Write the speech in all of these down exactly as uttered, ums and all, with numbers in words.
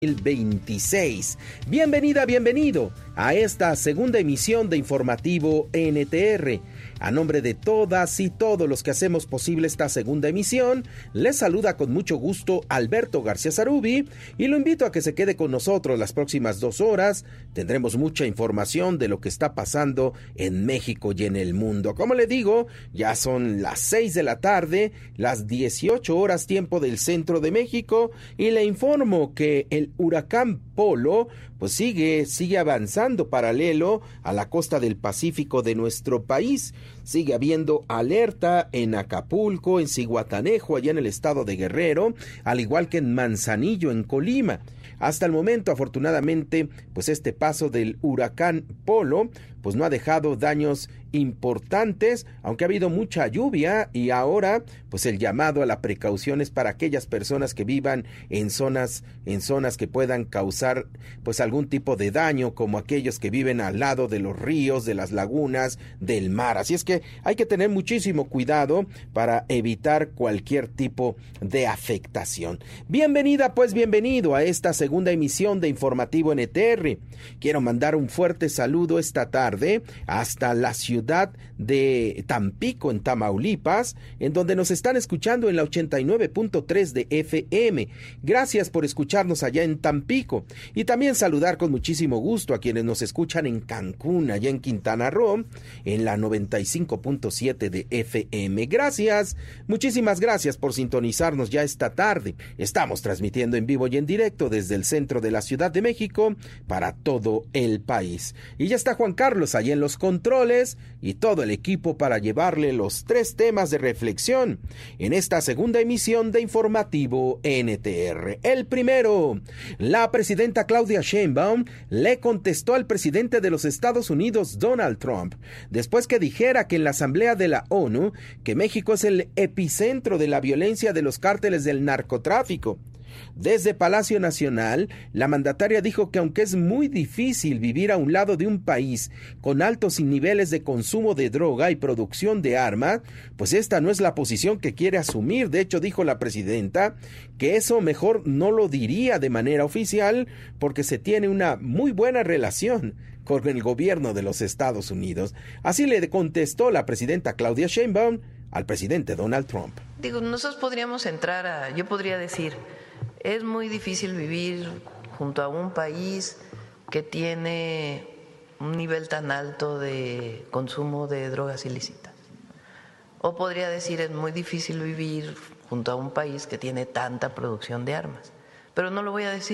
veintiséis. Bienvenida, bienvenido a esta segunda emisión de Informativo N T R. A nombre de todas y todos los que hacemos posible esta segunda emisión, les saluda con mucho gusto Alberto García Zarubi y lo invito a que se quede con nosotros las próximas dos horas. Tendremos mucha información de lo que está pasando en México y en el mundo. Como le digo, ya son las seis de la tarde, las dieciocho horas tiempo del centro de México, y le informo que el huracán Polo pues sigue, sigue avanzando paralelo a la costa del Pacífico de nuestro país. Sigue habiendo alerta en Acapulco, en Zihuatanejo, allá en el estado de Guerrero, al igual que en Manzanillo, en Colima. Hasta el momento, afortunadamente, pues este paso del huracán Polo pues no ha dejado daños importantes, aunque ha habido mucha lluvia, y ahora pues el llamado a la precaución es para aquellas personas que vivan en zonas en zonas que puedan causar pues algún tipo de daño, como aquellos que viven al lado de los ríos, de las lagunas, del mar. Así es que hay que tener muchísimo cuidado para evitar cualquier tipo de afectación. Bienvenida, pues bienvenido a esta segunda emisión de Informativo N T R. Quiero mandar un fuerte saludo esta tarde hasta la ciudad de Tampico, en Tamaulipas, en donde nos están escuchando en la ochenta y nueve punto tres de F M. Gracias por escucharnos allá en Tampico, y también saludar con muchísimo gusto a quienes nos escuchan en Cancún, allá en Quintana Roo, en la noventa y cinco punto siete de F M. Gracias, muchísimas gracias por sintonizarnos ya esta tarde. Estamos transmitiendo en vivo y en directo desde el centro de la Ciudad de México para todo el país. Y ya está Juan Carlos allí en los controles y todo el equipo para llevarle los tres temas de reflexión en esta segunda emisión de Informativo N T R. El primero, la presidenta Claudia Sheinbaum le contestó al presidente de los Estados Unidos, Donald Trump, después que dijera que en la Asamblea de la ONU que México es el epicentro de la violencia de los cárteles del narcotráfico. Desde Palacio Nacional, la mandataria dijo que aunque es muy difícil vivir a un lado de un país con altos niveles de consumo de droga y producción de armas, pues esta no es la posición que quiere asumir. De hecho, dijo la presidenta que eso mejor no lo diría de manera oficial porque se tiene una muy buena relación con el gobierno de los Estados Unidos. Así le contestó la presidenta Claudia Sheinbaum al presidente Donald Trump. Digo, nosotros podríamos entrar a, yo podría decir, es muy difícil vivir junto a un país que tiene un nivel tan alto de consumo de drogas ilícitas. O podría decir, es muy difícil vivir junto a un país que tiene tanta producción de armas. Pero no lo voy a decir.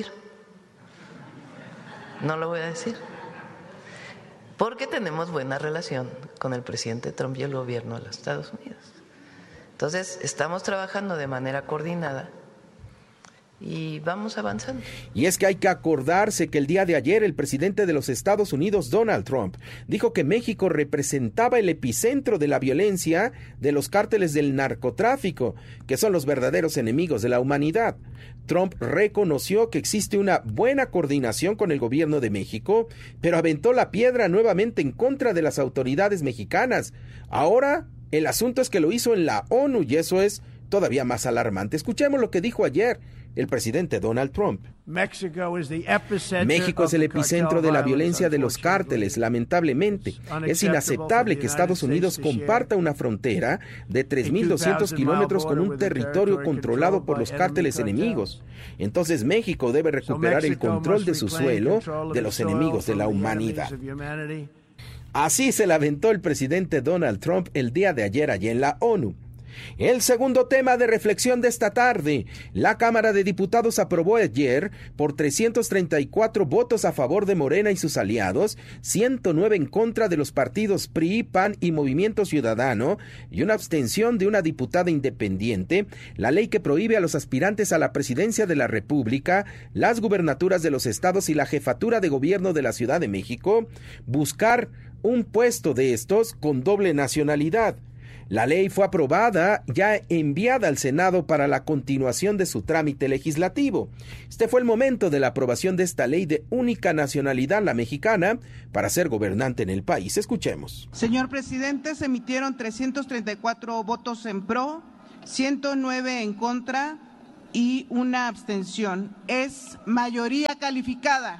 No lo voy a decir. Porque tenemos buena relación con el presidente Trump y el gobierno de los Estados Unidos. Entonces, estamos trabajando de manera coordinada y vamos avanzando. Y es que hay que acordarse que el día de ayer el presidente de los Estados Unidos, Donald Trump, dijo que México representaba el epicentro de la violencia de los cárteles del narcotráfico, que son los verdaderos enemigos de la humanidad. Trump reconoció que existe una buena coordinación con el gobierno de México, pero aventó la piedra nuevamente en contra de las autoridades mexicanas. Ahora, el asunto es que lo hizo en la ONU, y eso es todavía más alarmante. Escuchemos lo que dijo ayer el presidente Donald Trump. México es el epicentro de la violencia de los cárteles, lamentablemente. Es inaceptable que Estados Unidos comparta una frontera de tres mil doscientos kilómetros con un territorio controlado por los cárteles enemigos. Entonces México debe recuperar el control de su suelo de los enemigos de la humanidad. Así se la aventó el presidente Donald Trump el día de ayer allí en la ONU. El segundo tema de reflexión de esta tarde, la Cámara de Diputados aprobó ayer por trescientos treinta y cuatro votos a favor de Morena y sus aliados, ciento nueve en contra de los partidos P R I, P A N y Movimiento Ciudadano y una abstención de una diputada independiente, la ley que prohíbe a los aspirantes a la presidencia de la República, las gubernaturas de los estados y la jefatura de gobierno de la Ciudad de México buscar un puesto de estos con doble nacionalidad. La ley fue aprobada, ya enviada al Senado para la continuación de su trámite legislativo. Este fue el momento de la aprobación de esta ley de única nacionalidad, la mexicana, para ser gobernante en el país. Escuchemos. Señor presidente, se emitieron trescientos treinta y cuatro votos en pro, ciento nueve en contra y una abstención. Es mayoría calificada.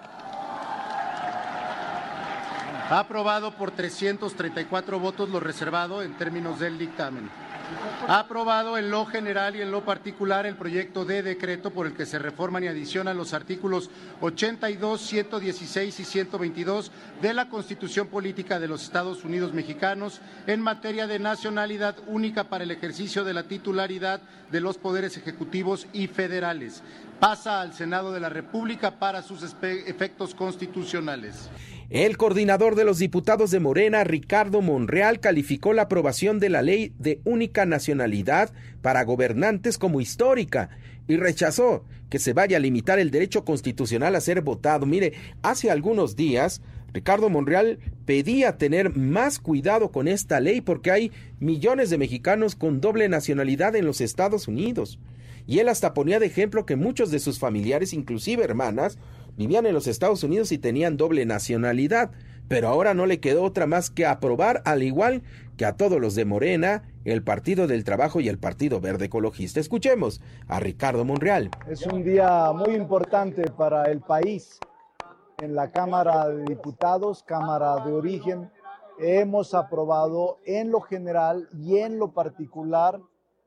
Aprobado por trescientos treinta y cuatro votos, lo reservado en términos del dictamen. Aprobado en lo general y en lo particular el proyecto de decreto por el que se reforman y adicionan los artículos ochenta y dos, ciento dieciséis y ciento veintidós de la Constitución Política de los Estados Unidos Mexicanos en materia de nacionalidad única para el ejercicio de la titularidad de los poderes ejecutivos y federales. Pasa al Senado de la República para sus efectos constitucionales. El coordinador de los diputados de Morena, Ricardo Monreal, calificó la aprobación de la ley de única nacionalidad para gobernantes como histórica y rechazó que se vaya a limitar el derecho constitucional a ser votado. Mire, hace algunos días Ricardo Monreal pedía tener más cuidado con esta ley porque hay millones de mexicanos con doble nacionalidad en los Estados Unidos. Y él hasta ponía de ejemplo que muchos de sus familiares, inclusive hermanas, vivían en los Estados Unidos y tenían doble nacionalidad, pero ahora no le quedó otra más que aprobar, al igual que a todos los de Morena, el Partido del Trabajo y el Partido Verde Ecologista. Escuchemos a Ricardo Monreal. Es un día muy importante para el país. En la Cámara de Diputados, Cámara de Origen, hemos aprobado en lo general y en lo particular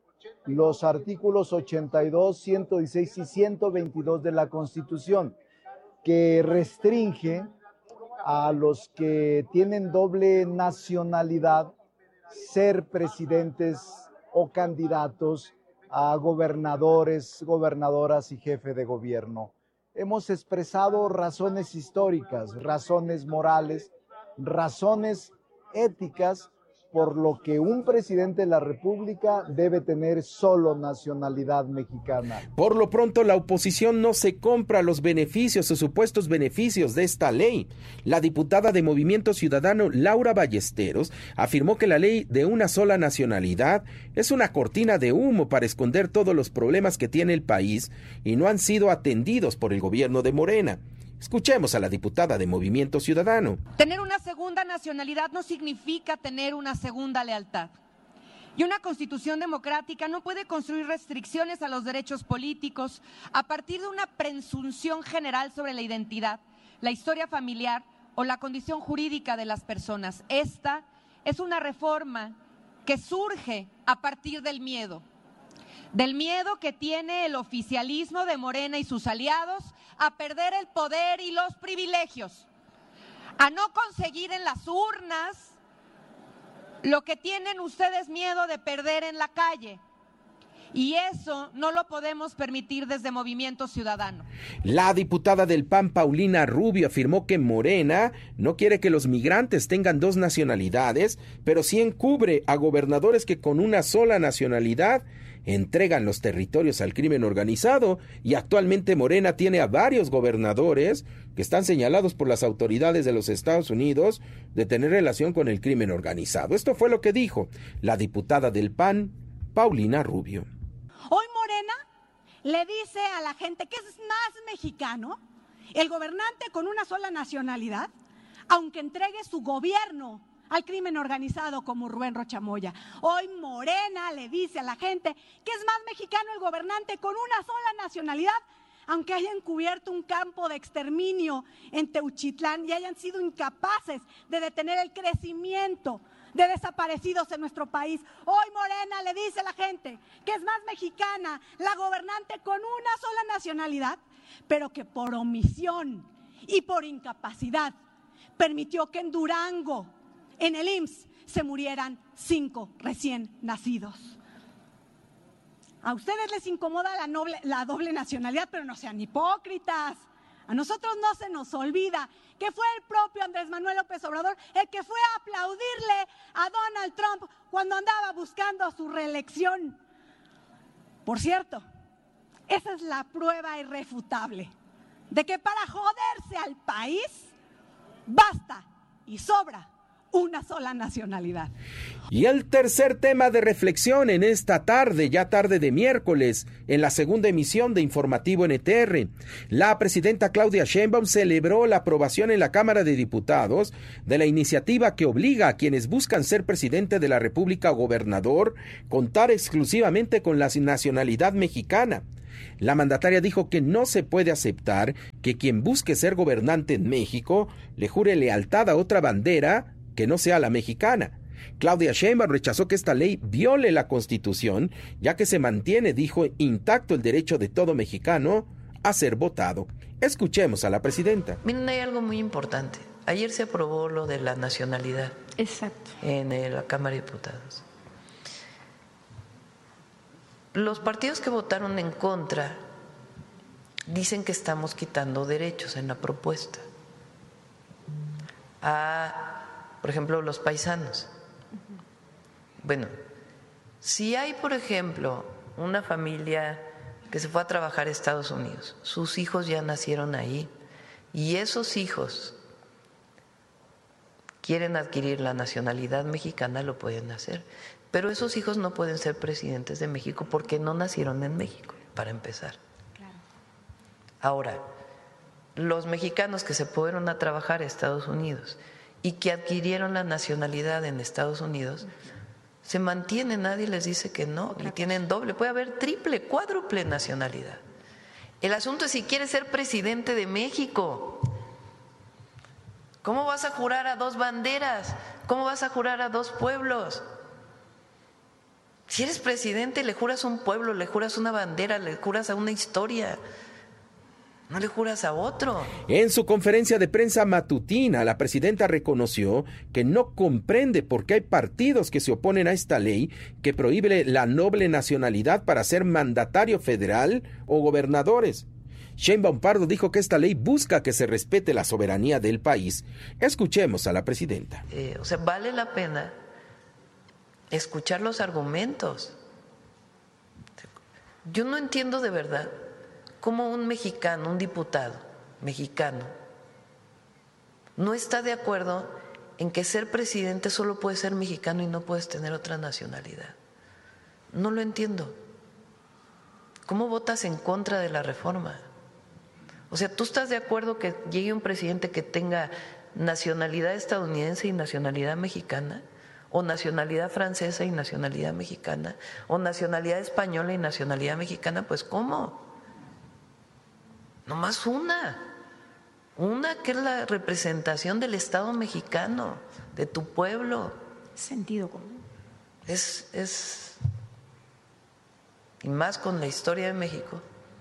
los artículos ochenta y dos, ciento dieciséis y ciento veintidós de la Constitución, que restringe a los que tienen doble nacionalidad ser presidentes o candidatos a gobernadores, gobernadoras y jefe de gobierno. Hemos expresado razones históricas, razones morales, razones éticas por lo que un presidente de la República debe tener solo nacionalidad mexicana. Por lo pronto, la oposición no se compra los beneficios o supuestos beneficios de esta ley. La diputada de Movimiento Ciudadano, Laura Ballesteros, afirmó que la ley de una sola nacionalidad es una cortina de humo para esconder todos los problemas que tiene el país y no han sido atendidos por el gobierno de Morena. Escuchemos a la diputada de Movimiento Ciudadano. Tener una segunda nacionalidad no significa tener una segunda lealtad. Y una constitución democrática no puede construir restricciones a los derechos políticos a partir de una presunción general sobre la identidad, la historia familiar o la condición jurídica de las personas. Esta es una reforma que surge a partir del miedo. Del miedo que tiene el oficialismo de Morena y sus aliados a perder el poder y los privilegios, a no conseguir en las urnas lo que tienen ustedes miedo de perder en la calle. Y eso no lo podemos permitir desde Movimiento Ciudadano. La diputada del P A N, Paulina Rubio, afirmó que Morena no quiere que los migrantes tengan dos nacionalidades, pero sí encubre a gobernadores que con una sola nacionalidad entregan los territorios al crimen organizado, y actualmente Morena tiene a varios gobernadores que están señalados por las autoridades de los Estados Unidos de tener relación con el crimen organizado. Esto fue lo que dijo la diputada del P A N, Paulina Rubio. Hoy Morena le dice a la gente que es más mexicano el gobernante con una sola nacionalidad, aunque entregue su gobierno al crimen organizado como Rubén Rocha Moya. Hoy Morena le dice a la gente que es más mexicano el gobernante con una sola nacionalidad, aunque hayan cubierto un campo de exterminio en Teuchitlán y hayan sido incapaces de detener el crecimiento de desaparecidos en nuestro país. Hoy Morena le dice a la gente que es más mexicana la gobernante con una sola nacionalidad, pero que por omisión y por incapacidad permitió que en Durango, en el I M S S, se murieran cinco recién nacidos. A ustedes les incomoda la, noble, la doble nacionalidad, pero no sean hipócritas. A nosotros no se nos olvida que fue el propio Andrés Manuel López Obrador el que fue a aplaudirle a Donald Trump cuando andaba buscando su reelección. Por cierto, esa es la prueba irrefutable de que para joderse al país basta y sobra una sola nacionalidad. Y el tercer tema de reflexión en esta tarde, ya tarde de miércoles, en la segunda emisión de Informativo N T R. La presidenta Claudia Sheinbaum celebró la aprobación en la Cámara de Diputados de la iniciativa que obliga a quienes buscan ser presidente de la República o gobernador contar exclusivamente con la nacionalidad mexicana. La mandataria dijo que no se puede aceptar que quien busque ser gobernante en México le jure lealtad a otra bandera que no sea la mexicana. Claudia Sheinbaum rechazó que esta ley viole la Constitución, ya que se mantiene, dijo, intacto el derecho de todo mexicano a ser votado. Escuchemos a la presidenta. Miren, hay algo muy importante. Ayer se aprobó lo de la nacionalidad. Exacto. En la Cámara de Diputados. Los partidos que votaron en contra dicen que estamos quitando derechos en la propuesta. A, por ejemplo, los paisanos. Bueno, si hay, por ejemplo, una familia que se fue a trabajar a Estados Unidos, sus hijos ya nacieron ahí, y esos hijos quieren adquirir la nacionalidad mexicana, lo pueden hacer. Pero esos hijos no pueden ser presidentes de México porque no nacieron en México, para empezar. Claro. Ahora, los mexicanos que se fueron a trabajar a Estados Unidos y que adquirieron la nacionalidad en Estados Unidos, se mantienen, nadie les dice que no, y tienen doble, puede haber triple, cuádruple nacionalidad. El asunto es si quieres ser presidente de México. ¿Cómo vas a jurar a dos banderas? ¿Cómo vas a jurar a dos pueblos? Si eres presidente, le juras a un pueblo, le juras una bandera, le juras a una historia, no le juras a otro. En su conferencia de prensa matutina, la presidenta reconoció que no comprende por qué hay partidos que se oponen a esta ley que prohíbe la doble nacionalidad para ser mandatario federal o gobernadores. Sheinbaum Pardo dijo que esta ley busca que se respete la soberanía del país. Escuchemos a la presidenta. Eh, o sea, vale la pena escuchar los argumentos. Yo no entiendo de verdad cómo un mexicano, un diputado mexicano, no está de acuerdo en que ser presidente solo puede ser mexicano y no puedes tener otra nacionalidad. No lo entiendo. ¿Cómo votas en contra de la reforma? O sea, ¿tú estás de acuerdo que llegue un presidente que tenga nacionalidad estadounidense y nacionalidad mexicana? ¿O nacionalidad francesa y nacionalidad mexicana? ¿O nacionalidad española y nacionalidad mexicana? Pues ¿cómo? Nomás una. Una que es la representación del Estado mexicano, de tu pueblo. Sentido común. Es, es, y más con la historia de México.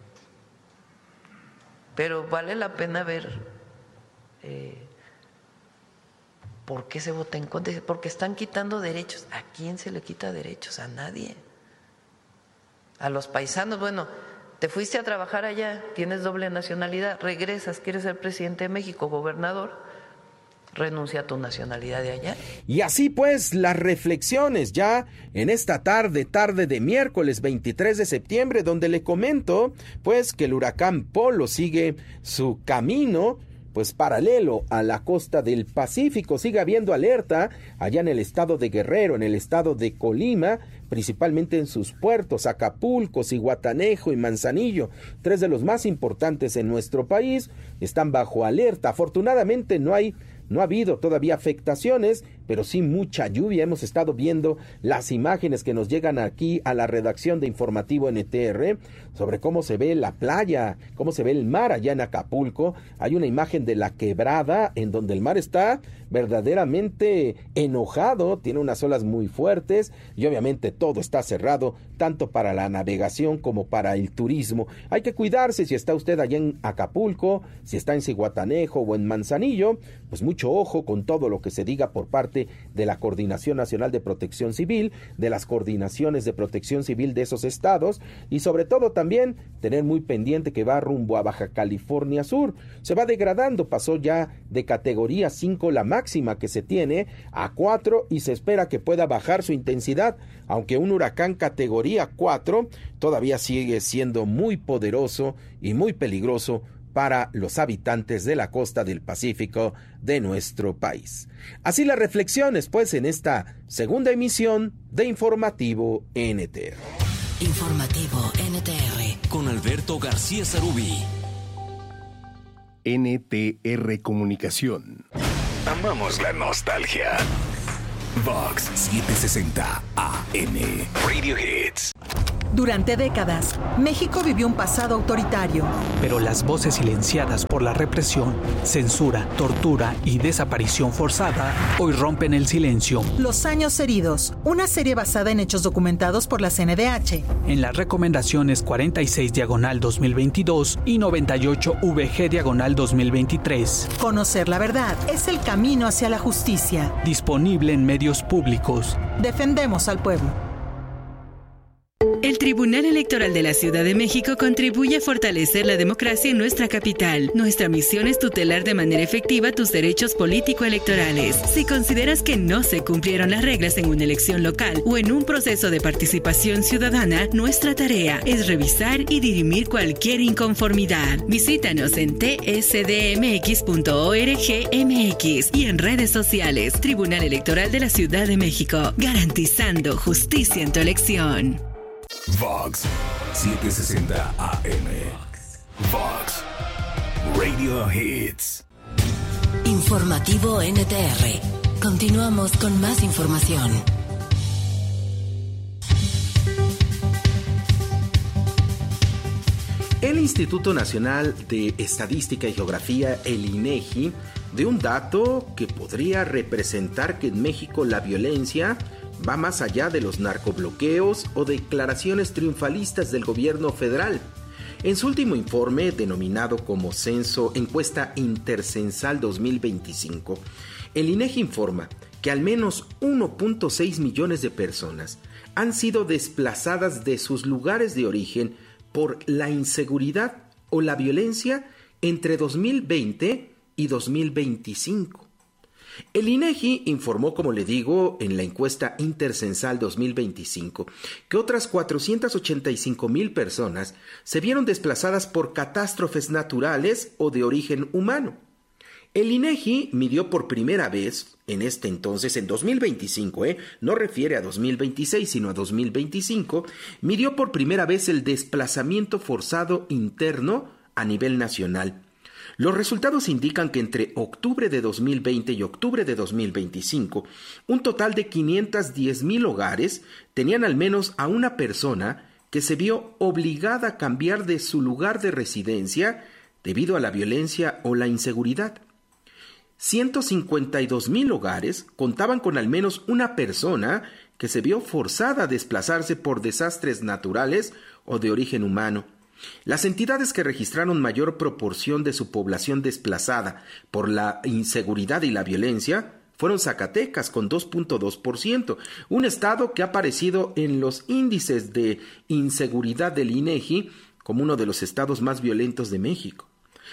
Pero vale la pena ver eh, por qué se vota en contra. Porque están quitando derechos. ¿A quién se le quita derechos? A nadie. A los paisanos, bueno, te fuiste a trabajar allá, tienes doble nacionalidad, regresas, quieres ser presidente de México, gobernador, renuncia a tu nacionalidad de allá. Y así pues, las reflexiones ya en esta tarde, tarde de miércoles veintitrés de septiembre, donde le comento pues que el huracán Polo sigue su camino pues paralelo a la costa del Pacífico. Sigue habiendo alerta allá en el estado de Guerrero, en el estado de Colima, principalmente en sus puertos, Acapulco, Zihuatanejo y Manzanillo, tres de los más importantes en nuestro país, están bajo alerta. Afortunadamente no hay No ha habido todavía afectaciones, pero sí mucha lluvia. Hemos estado viendo las imágenes que nos llegan aquí a la redacción de Informativo N T R sobre cómo se ve la playa, cómo se ve el mar allá en Acapulco. Hay una imagen de la quebrada en donde el mar está verdaderamente enojado, tiene unas olas muy fuertes y obviamente todo está cerrado, tanto para la navegación como para el turismo. Hay que cuidarse si está usted allá en Acapulco, si está en Zihuatanejo o en Manzanillo, pues mucho ojo con todo lo que se diga por parte de la Coordinación Nacional de Protección Civil, de las coordinaciones de protección civil de esos estados y sobre todo también tener muy pendiente que va rumbo a Baja California Sur. Se va degradando, pasó ya de categoría cinco la máxima que se tiene a cuatro y se espera que pueda bajar su intensidad, aunque un huracán categoría cuatro todavía sigue siendo muy poderoso y muy peligroso para los habitantes de la costa del Pacífico de nuestro país. Así las reflexiones, pues, en esta segunda emisión de Informativo N T R. Informativo N T R con Alberto García Sarubí. N T R Comunicación. Amamos la nostalgia. Vox setecientos sesenta A M. Radio Hits. Durante décadas, México vivió un pasado autoritario. Pero las voces silenciadas por la represión, censura, tortura y desaparición forzada hoy rompen el silencio. Los años heridos, una serie basada en hechos documentados por la C N D H. En las recomendaciones cuarenta y seis diagonal dos mil veintidós y noventa y ocho V G diagonal dos mil veintitrés. Conocer la verdad es el camino hacia la justicia. Disponible en medios públicos. Defendemos al pueblo. El Tribunal Electoral de la Ciudad de México contribuye a fortalecer la democracia en nuestra capital. Nuestra misión es tutelar de manera efectiva tus derechos político-electorales. Si consideras que no se cumplieron las reglas en una elección local o en un proceso de participación ciudadana, nuestra tarea es revisar y dirimir cualquier inconformidad. Visítanos en t s d m x punto org m x y en redes sociales. Tribunal Electoral de la Ciudad de México, garantizando justicia en tu elección. Vox setecientos sesenta A M. Vox Radio Hits. Informativo N T R. Continuamos con más información. El Instituto Nacional de Estadística y Geografía, el INEGI, dio un dato que podría representar que en México la violencia va más allá de los narcobloqueos o declaraciones triunfalistas del gobierno federal. En su último informe, denominado como Censo Encuesta Intercensal dos mil veinticinco, el INEGI informa que al menos uno punto seis millones de personas han sido desplazadas de sus lugares de origen por la inseguridad o la violencia entre dos mil veinte y dos mil veinticinco. El INEGI informó, como le digo, en la encuesta intercensal dos mil veinticinco, que otras cuatrocientas ochenta y cinco mil personas se vieron desplazadas por catástrofes naturales o de origen humano. El INEGI midió por primera vez, en este entonces, en dos mil veinticinco, ¿eh? no refiere a dos mil veintiséis, sino a dos mil veinticinco, midió por primera vez el desplazamiento forzado interno a nivel nacional. Los resultados indican que entre octubre de dos mil veinte y octubre de dos mil veinticinco, un total de quinientos diez mil hogares tenían al menos a una persona que se vio obligada a cambiar de su lugar de residencia debido a la violencia o la inseguridad. ciento cincuenta y dos mil hogares contaban con al menos una persona que se vio forzada a desplazarse por desastres naturales o de origen humano. Las entidades que registraron mayor proporción de su población desplazada por la inseguridad y la violencia fueron Zacatecas con dos punto dos por ciento, un estado que ha aparecido en los índices de inseguridad del INEGI como uno de los estados más violentos de México.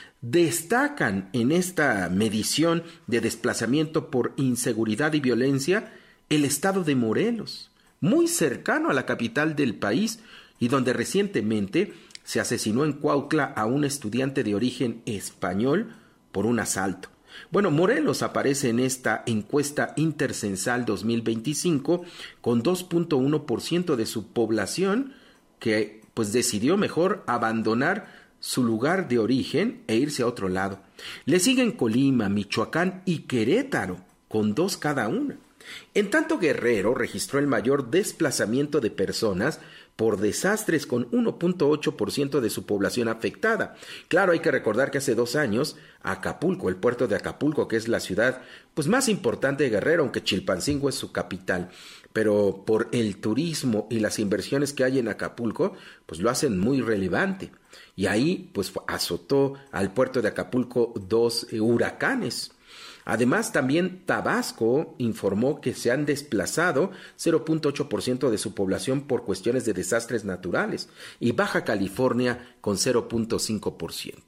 Destacan en esta medición de desplazamiento por inseguridad y violencia el estado de Morelos, muy cercano a la capital del país y donde recientemente se asesinó en Cuautla a un estudiante de origen español por un asalto. Bueno, Morelos aparece en esta encuesta intercensal dos mil veinticinco con dos punto uno por ciento de su población que pues decidió mejor abandonar su lugar de origen e irse a otro lado. Le siguen Colima, Michoacán y Querétaro con dos cada una. En tanto, Guerrero registró el mayor desplazamiento de personas por desastres con uno punto ocho por ciento de su población afectada. Claro, hay que recordar que hace dos años Acapulco, el puerto de Acapulco, que es la ciudad pues más importante de Guerrero, aunque Chilpancingo es su capital, pero por el turismo y las inversiones que hay en Acapulco, pues lo hacen muy relevante. Y ahí pues azotó al puerto de Acapulco dos eh, huracanes. Además, también Tabasco informó que se han desplazado cero punto ocho por ciento de su población por cuestiones de desastres naturales y Baja California con cero punto cinco por ciento.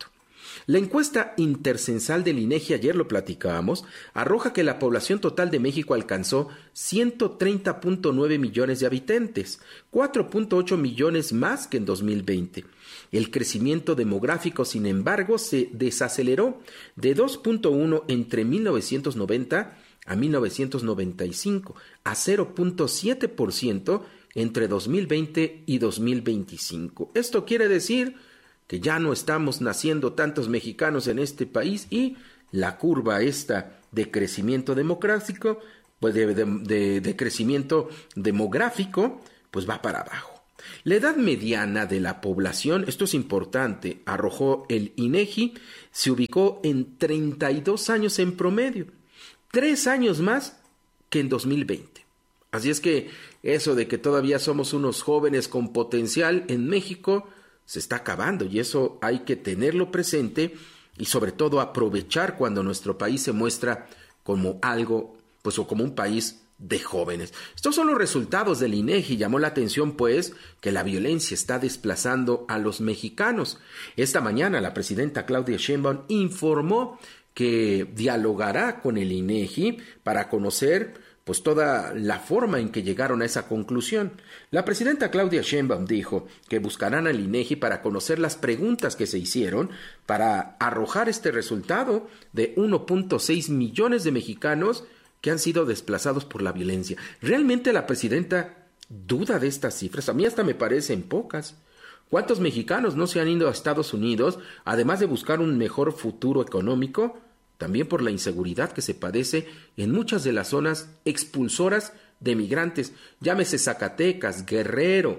La encuesta intercensal del INEGI, ayer lo platicábamos, arroja que la población total de México alcanzó ciento treinta punto nueve millones de habitantes, cuatro punto ocho millones más que en dos mil veinte. El crecimiento demográfico, sin embargo, se desaceleró de dos punto uno entre mil novecientos noventa a mil novecientos noventa y cinco a cero punto siete por ciento entre dos mil veinte y dos mil veinticinco. Esto quiere decir que ya no estamos naciendo tantos mexicanos en este país y la curva esta de crecimiento demográfico, pues de, de, de, de crecimiento demográfico, pues va para abajo. La edad mediana de la población, esto es importante, arrojó el INEGI, se ubicó en treinta y dos años en promedio, tres años más que en dos mil veinte. Así es que eso de que todavía somos unos jóvenes con potencial en México se está acabando, y eso hay que tenerlo presente y sobre todo aprovechar cuando nuestro país se muestra como algo, pues o como un país de jóvenes. Estos son los resultados del INEGI. Llamó la atención, pues, que la violencia está desplazando a los mexicanos. Esta mañana la presidenta Claudia Sheinbaum informó que dialogará con el INEGI para conocer pues toda la forma en que llegaron a esa conclusión. La presidenta Claudia Sheinbaum dijo que buscarán al INEGI para conocer las preguntas que se hicieron para arrojar este resultado de uno punto seis millones de mexicanos que han sido desplazados por la violencia. ¿Realmente la presidenta duda de estas cifras? A mí hasta me parecen pocas. ¿Cuántos mexicanos no se han ido a Estados Unidos, además de buscar un mejor futuro económico? También por la inseguridad que se padece en muchas de las zonas expulsoras de migrantes, llámese Zacatecas, Guerrero,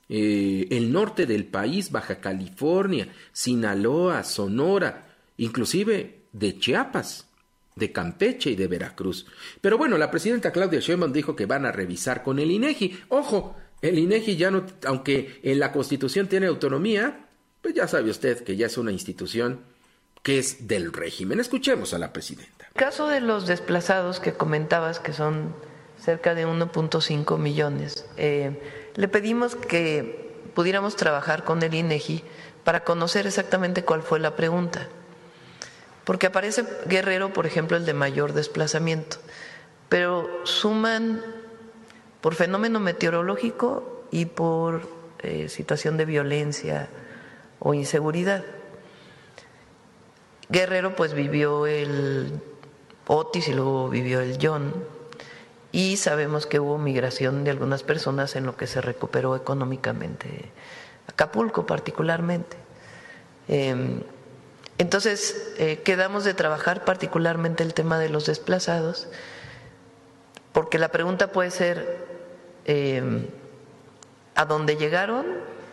eh, el norte del país, Baja California, Sinaloa, Sonora, inclusive de Chiapas, de Campeche y de Veracruz. Pero bueno, la presidenta Claudia Sheinbaum dijo que van a revisar con el INEGI. Ojo, el INEGI ya no, aunque en la Constitución tiene autonomía, pues ya sabe usted que ya es una institución que es del régimen. Escuchemos a la presidenta. El caso de los desplazados que comentabas, que son cerca de uno punto cinco millones, eh, le pedimos que pudiéramos trabajar con el INEGI para conocer exactamente cuál fue la pregunta. Porque aparece Guerrero, por ejemplo, el de mayor desplazamiento, pero suman por fenómeno meteorológico y por eh, situación de violencia o inseguridad. Guerrero pues vivió el Otis y luego vivió el John, y sabemos que hubo migración de algunas personas en lo que se recuperó económicamente, Acapulco particularmente. Eh, entonces eh, quedamos de trabajar particularmente el tema de los desplazados, porque la pregunta puede ser eh, ¿a dónde llegaron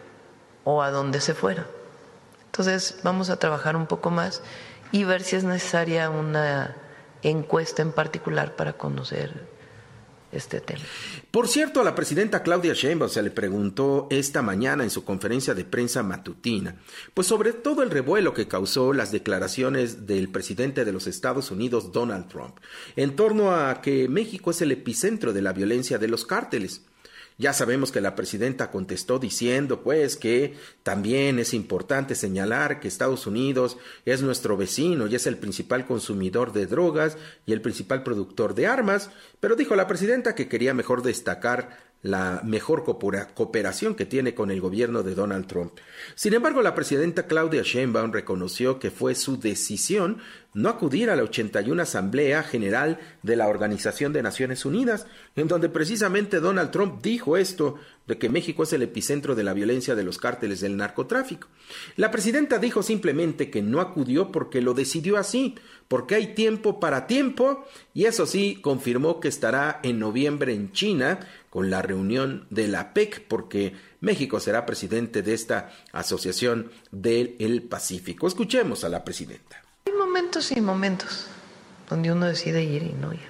o a dónde se fueron? Entonces vamos a trabajar un poco más y ver si es necesaria una encuesta en particular para conocer este tema. Por cierto, a la presidenta Claudia Sheinbaum se le preguntó esta mañana en su conferencia de prensa matutina, pues sobre todo el revuelo que causó las declaraciones del presidente de los Estados Unidos, Donald Trump, en torno a que México es el epicentro de la violencia de los cárteles. Ya sabemos que la presidenta contestó diciendo pues que también es importante señalar que Estados Unidos es nuestro vecino y es el principal consumidor de drogas y el principal productor de armas, pero dijo la presidenta que quería mejor destacar la mejor cooperación que tiene con el gobierno de Donald Trump. Sin embargo, la presidenta Claudia Sheinbaum reconoció que fue su decisión no acudir a la ochenta y una Asamblea General de la Organización de Naciones Unidas, en donde precisamente Donald Trump dijo esto, de que México es el epicentro de la violencia de los cárteles del narcotráfico. La presidenta dijo simplemente que no acudió porque lo decidió así, porque hay tiempo para tiempo, y eso sí, confirmó que estará en noviembre en China con la reunión de la P E C, porque México será presidente de esta Asociación del Pacífico. Escuchemos a la presidenta. Hay momentos y momentos donde uno decide ir y no ir.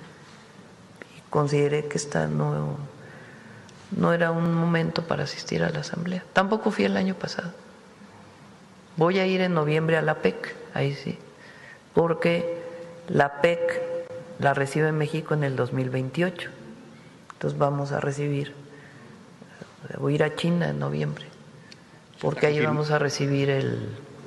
Y consideré que esta no, no era un momento para asistir a la asamblea. Tampoco fui el año pasado. Voy a ir en noviembre a la P E C, ahí sí, porque la P E C la recibe México en el dos mil veintiocho. Entonces vamos a recibir, voy a ir a China en noviembre, porque ahí vamos a recibir el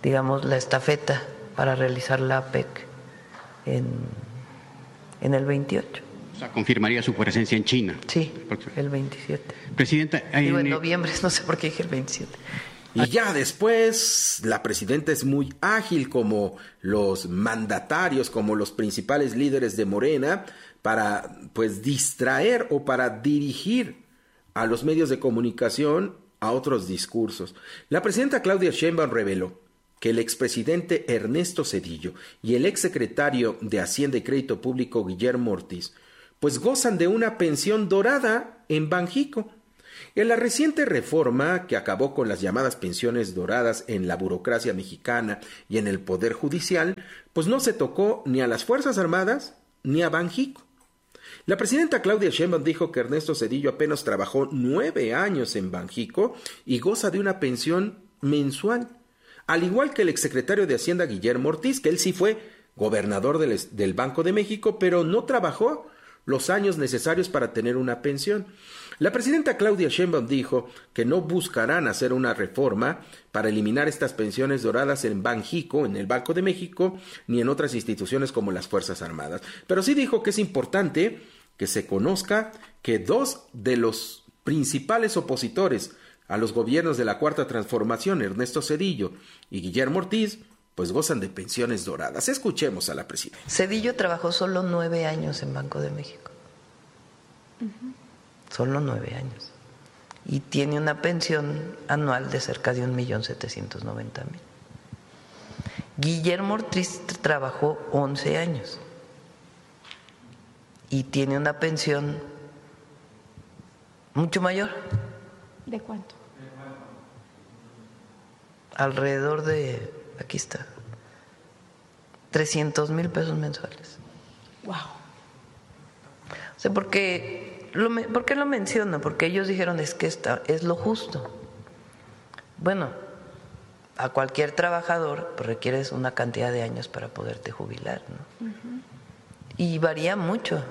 digamos, la estafeta para realizar la A P E C en, en el veintiocho. O sea, confirmaría su presencia en China. Sí, el veintisiete. Presidenta, en... Digo, en noviembre, no sé por qué dije el veintisiete. Y ya después, la presidenta es muy ágil, como los mandatarios, como los principales líderes de Morena, para pues distraer o para dirigir a los medios de comunicación a otros discursos. La presidenta Claudia Sheinbaum reveló que el expresidente Ernesto Zedillo y el exsecretario de Hacienda y Crédito Público Guillermo Ortiz pues gozan de una pensión dorada en Banjico. En la reciente reforma que acabó con las llamadas pensiones doradas en la burocracia mexicana y en el Poder Judicial, pues no se tocó ni a las Fuerzas Armadas ni a Banjico. La presidenta Claudia Sheinbaum dijo que Ernesto Zedillo apenas trabajó nueve años en Banjico y goza de una pensión mensual, al igual que el exsecretario de Hacienda Guillermo Ortiz, que él sí fue gobernador del, del Banco de México, pero no trabajó los años necesarios para tener una pensión. La presidenta Claudia Sheinbaum dijo que no buscarán hacer una reforma para eliminar estas pensiones doradas en Banjico, en el Banco de México, ni en otras instituciones como las Fuerzas Armadas. Pero sí dijo que es importante que se conozca que dos de los principales opositores a los gobiernos de la Cuarta Transformación, Ernesto Zedillo y Guillermo Ortiz, pues gozan de pensiones doradas. Escuchemos a la presidenta. Zedillo trabajó solo nueve años en Banco de México. Uh-huh. Solo nueve años. Y tiene una pensión anual de cerca de un millón setecientos noventa mil. Guillermo Ortiz trabajó once años. Y tiene una pensión mucho mayor. ¿De cuánto? Alrededor de, aquí está, trescientos mil pesos mensuales. Wow. O sea, porque, lo, ¿por qué lo menciono? Porque ellos dijeron, es que esta es lo justo. Bueno, a cualquier trabajador pues, requieres una cantidad de años para poderte jubilar, ¿no? Uh-huh. Y varía mucho.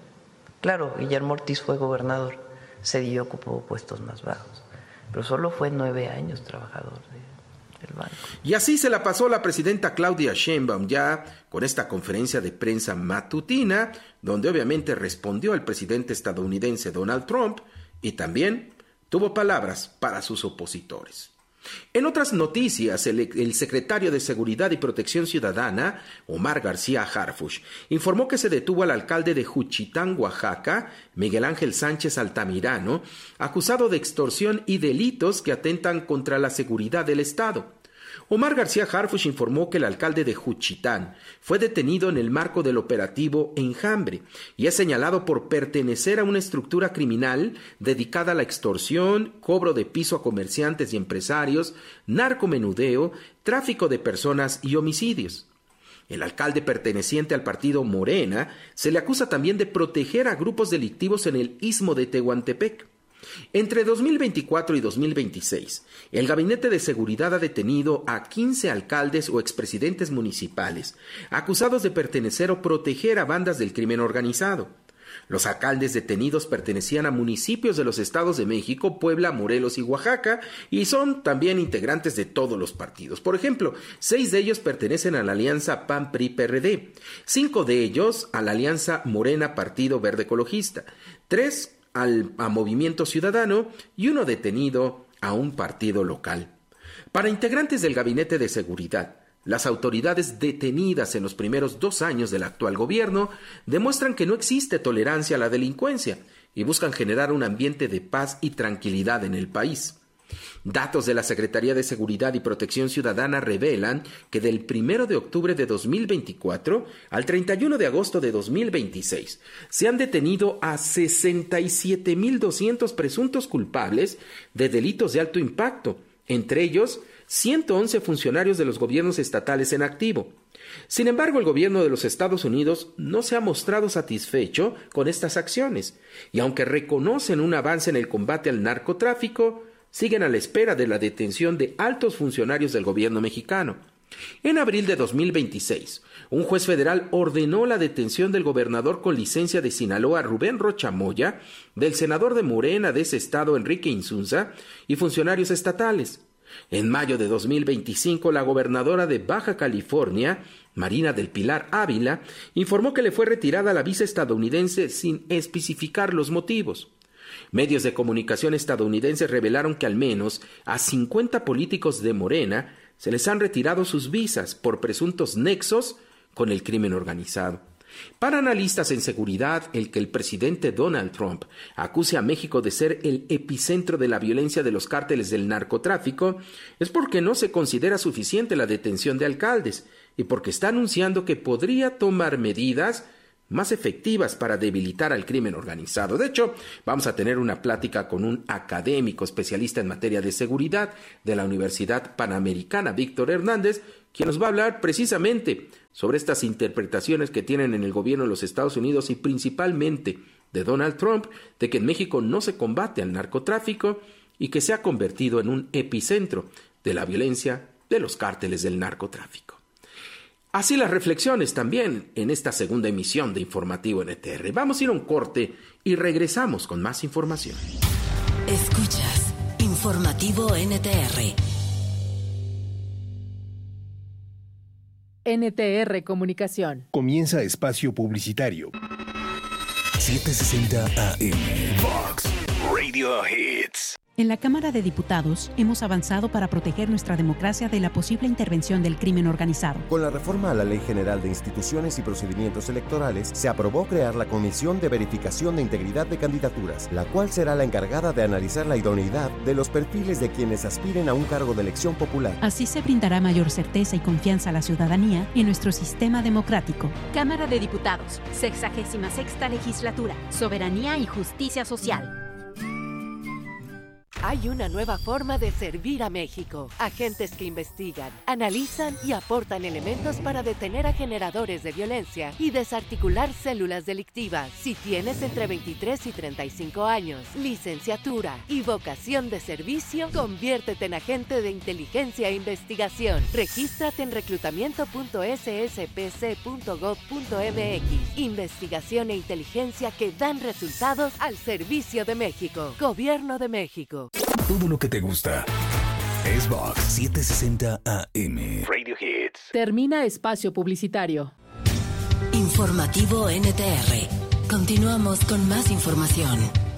Claro, Guillermo Ortiz fue gobernador, Zedillo ocupó puestos más bajos, pero solo fue nueve años trabajador de, del banco. Y así se la pasó la presidenta Claudia Sheinbaum ya con esta conferencia de prensa matutina, donde obviamente respondió al presidente estadounidense Donald Trump y también tuvo palabras para sus opositores. En otras noticias, el, el secretario de Seguridad y Protección Ciudadana, Omar García Harfuch, informó que se detuvo al alcalde de Juchitán, Oaxaca, Miguel Ángel Sánchez Altamirano, acusado de extorsión y delitos que atentan contra la seguridad del Estado. Omar García Harfuch informó que el alcalde de Juchitán fue detenido en el marco del operativo Enjambre y es señalado por pertenecer a una estructura criminal dedicada a la extorsión, cobro de piso a comerciantes y empresarios, narcomenudeo, tráfico de personas y homicidios. El alcalde perteneciente al partido Morena se le acusa también de proteger a grupos delictivos en el istmo de Tehuantepec. Entre dos mil veinticuatro y dos mil veintiséis, el Gabinete de Seguridad ha detenido a quince alcaldes o expresidentes municipales acusados de pertenecer o proteger a bandas del crimen organizado. Los alcaldes detenidos pertenecían a municipios de los estados de México, Puebla, Morelos y Oaxaca y son también integrantes de todos los partidos. Por ejemplo, seis de ellos pertenecen a la alianza P A N P R I P R D, cinco de ellos a la alianza Morena Partido Verde Ecologista, tres Al, a Movimiento Ciudadano y uno detenido a un partido local. Para integrantes del Gabinete de Seguridad, las autoridades detenidas en los primeros dos años del actual gobierno demuestran que no existe tolerancia a la delincuencia y buscan generar un ambiente de paz y tranquilidad en el país. Datos de la Secretaría de Seguridad y Protección Ciudadana revelan que del primero de octubre de dos mil veinticuatro al treinta y uno de agosto de dos mil veintiséis se han detenido a sesenta y siete mil doscientos presuntos culpables de delitos de alto impacto, entre ellos ciento once funcionarios de los gobiernos estatales en activo. Sin embargo, el gobierno de los Estados Unidos no se ha mostrado satisfecho con estas acciones, y aunque reconocen un avance en el combate al narcotráfico, siguen a la espera de la detención de altos funcionarios del gobierno mexicano. En abril de dos mil veintiséis, un juez federal ordenó la detención del gobernador con licencia de Sinaloa, Rubén Rocha Moya, del senador de Morena de ese estado, Enrique Insunza, y funcionarios estatales. En mayo de dos mil veinticinco, la gobernadora de Baja California, Marina del Pilar Ávila, informó que le fue retirada la visa estadounidense sin especificar los motivos. Medios de comunicación estadounidenses revelaron que al menos a cincuenta políticos de Morena se les han retirado sus visas por presuntos nexos con el crimen organizado. Para analistas en seguridad, el que el presidente Donald Trump acuse a México de ser el epicentro de la violencia de los cárteles del narcotráfico es porque no se considera suficiente la detención de alcaldes y porque está anunciando que podría tomar medidas más efectivas para debilitar al crimen organizado. De hecho, vamos a tener una plática con un académico especialista en materia de seguridad de la Universidad Panamericana, Víctor Hernández, quien nos va a hablar precisamente sobre estas interpretaciones que tienen en el gobierno de los Estados Unidos y principalmente de Donald Trump, de que en México no se combate al narcotráfico y que se ha convertido en un epicentro de la violencia de los cárteles del narcotráfico. Así las reflexiones también en esta segunda emisión de Informativo N T R. Vamos a ir a un corte y regresamos con más información. Escuchas Informativo N T R. N T R Comunicación. Comienza espacio publicitario. setecientos sesenta A M. Vox Radio Hits. En la Cámara de Diputados hemos avanzado para proteger nuestra democracia de la posible intervención del crimen organizado. Con la reforma a la Ley General de Instituciones y Procedimientos Electorales, se aprobó crear la Comisión de Verificación de Integridad de Candidaturas, la cual será la encargada de analizar la idoneidad de los perfiles de quienes aspiren a un cargo de elección popular. Así se brindará mayor certeza y confianza a la ciudadanía en nuestro sistema democrático. Cámara de Diputados, sexagésima sexta legislatura, Soberanía y Justicia Social. Hay una nueva forma de servir a México. Agentes que investigan, analizan y aportan elementos para detener a generadores de violencia y desarticular células delictivas. Si tienes entre veintitrés y treinta y cinco años, licenciatura y vocación de servicio, conviértete en agente de inteligencia e investigación. Regístrate en reclutamiento punto s s p c punto gov punto m x. Investigación e inteligencia que dan resultados al servicio de México. Gobierno de México. Todo lo que te gusta es Vox setecientos sesenta A M. Radio Hits. Termina espacio publicitario. Informativo N T R. Continuamos con más información.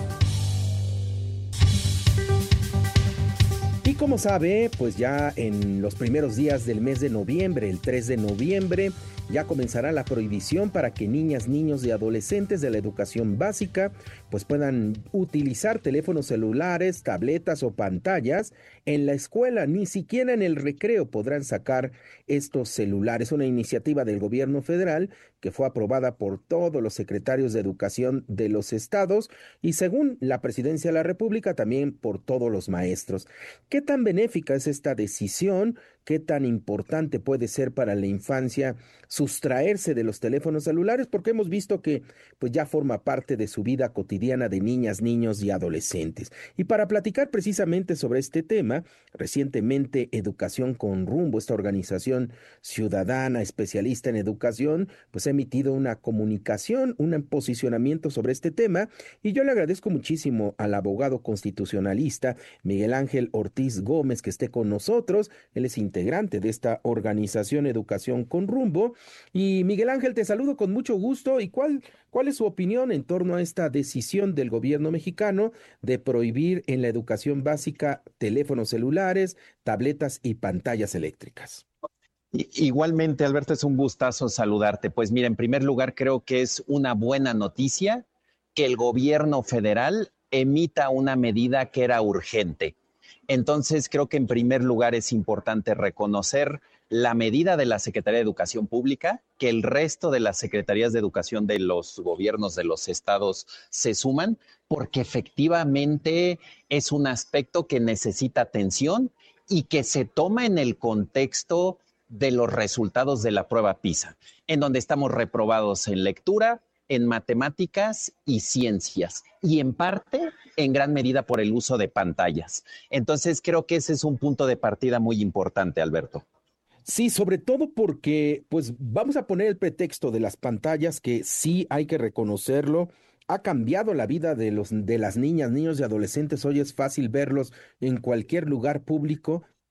Y como sabe, pues ya en los primeros días del mes de noviembre, el tres de noviembre, ya comenzará la prohibición para que niñas, niños y adolescentes de la educación básica pues puedan utilizar teléfonos celulares, tabletas o pantallas en la escuela. Ni siquiera en el recreo podrán sacar estos celulares. Una iniciativa del gobierno federal que fue aprobada por todos los secretarios de educación de los estados y, según la presidencia de la República, también por todos los maestros. ¿Qué tan benéfica es esta decisión? ¿Qué tan importante puede ser para la infancia sustraerse de los teléfonos celulares? Porque hemos visto que pues ya forma parte de su vida cotidiana de niñas, niños y adolescentes. Y para platicar precisamente sobre este tema, recientemente Educación con Rumbo, esta organización ciudadana especialista en educación, pues ha emitido una comunicación, un posicionamiento sobre este tema, y yo le agradezco muchísimo al abogado constitucionalista Miguel Ángel Ortiz Gómez que esté con nosotros. Él es integrante de esta organización Educación con Rumbo. Y Miguel Ángel, te saludo con mucho gusto. ¿Y cuál, cuál es su opinión en torno a esta decisión del gobierno mexicano de prohibir en la educación básica teléfonos celulares, tabletas y pantallas eléctricas? Igualmente, Alberto, es un gustazo saludarte. Pues mira, en primer lugar, creo que es una buena noticia que el gobierno federal emita una medida que era urgente. Entonces, creo que en primer lugar es importante reconocer la medida de la Secretaría de Educación Pública, que el resto de las secretarías de educación de los gobiernos de los estados se suman, porque efectivamente es un aspecto que necesita atención y que se toma en el contexto de los resultados de la prueba PISA, en donde estamos reprobados en lectura, en matemáticas y ciencias, y en parte, en gran medida, por el uso de pantallas. Entonces, creo que ese es un punto de partida muy importante, Alberto. Sí, sobre todo porque, pues, vamos a poner el pretexto de las pantallas, que sí hay que reconocerlo, ha cambiado la vida de, los, de las niñas, niños y adolescentes. Hoy es fácil verlos en cualquier lugar público,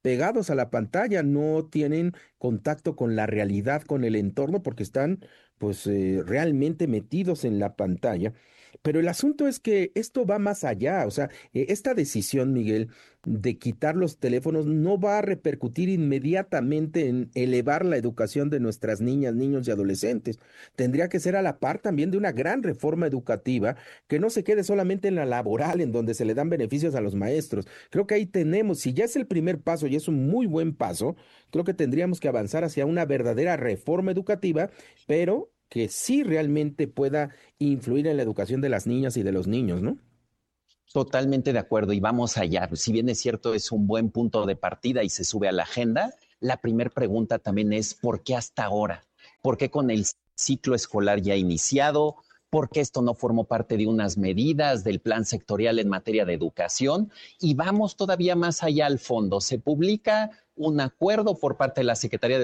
pegados a la pantalla, no tienen contacto con la realidad, con el entorno, porque están pues eh, realmente metidos en la pantalla. Pero el asunto es que esto va más allá, o sea, eh, esta decisión, Miguel, de quitar los teléfonos no va a repercutir inmediatamente en elevar la educación de nuestras niñas, niños y adolescentes. Tendría que ser a la par también de una gran reforma educativa que no se quede solamente en la laboral, en donde se le dan beneficios a los maestros. Creo que ahí tenemos, si ya es el primer paso y es un muy buen paso, creo que tendríamos que avanzar hacia una verdadera reforma educativa, pero que sí realmente pueda influir en la educación de las niñas y de los niños, ¿no? Totalmente de acuerdo, y vamos allá. Si bien es cierto, es un buen punto de partida y se sube a la agenda, la primera pregunta también es ¿por qué hasta ahora? ¿Por qué con el ciclo escolar ya iniciado? ¿Por qué esto no formó parte de unas medidas del plan sectorial en materia de educación? Y vamos todavía más allá al fondo. Se publica un acuerdo por parte de la Secretaría de